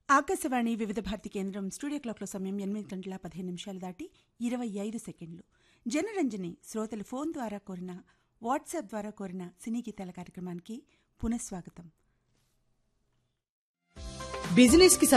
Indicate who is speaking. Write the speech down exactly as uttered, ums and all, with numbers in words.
Speaker 1: ఆకాశవాణి వివిధ భారతి కేంద్రం స్టూడియో క్లాక్లో సమయం ఎనిమిది గంటల పదిహేను నిమిషాలు దాటి ఇరవై ఐదు సెకండ్లు. జనరంజని శ్రోతలు ఫోన్ ద్వారా కోరిన, వాట్సాప్ ద్వారా కోరిన సినీ గీతాల కార్యక్రమానికి పునఃస్వాగతం.
Speaker 2: బిజినెస్ కి